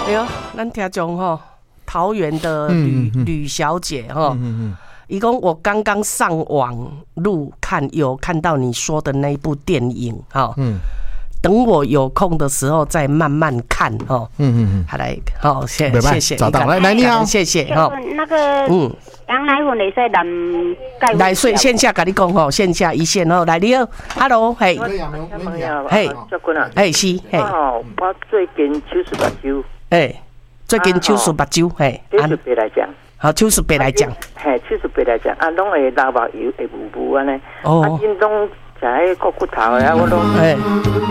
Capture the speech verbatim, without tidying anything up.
哎呦，咱听众吼，桃园的吕嗯嗯嗯吕小姐哈， 嗯嗯一共我刚刚上网路看，有看到你说的那一部电影哈， 嗯等我有空的时候再慢慢看哈。 嗯嗯嗯， 好来，好，谢没办法谢谢， 找到你看来来你好谢谢哈。 那个嗯， 羊奶粉会使南钙。 来线线下跟你讲吼，线下一线吼，来你好 ，Hello， 嘿， 朋友， 嘿祝君啊， 嘿是嘿， 哦，我最近手术目睭， 嘿，最近手术目睭嘿， 手术白来讲， 好，手术白来讲， 嘿，手术白来讲，啊，拢会流目油，会雾雾安尼，啊，因拢食迄个骨头的啊，我拢。